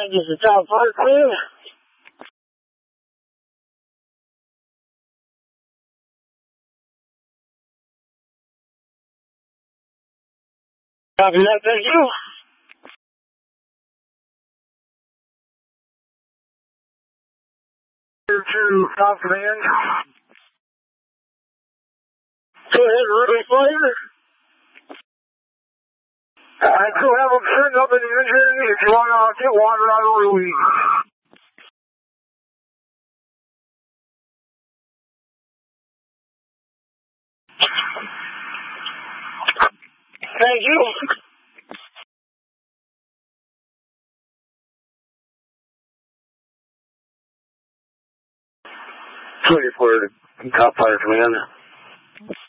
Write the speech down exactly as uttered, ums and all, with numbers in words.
this is Tom Parkland. Copy that, thank you. To South Command. Go ahead, Ruby Fire. I still have them sitting up in the engine if you want to get water out of Ruby. Thank you. twenty-four, Top Fire Command.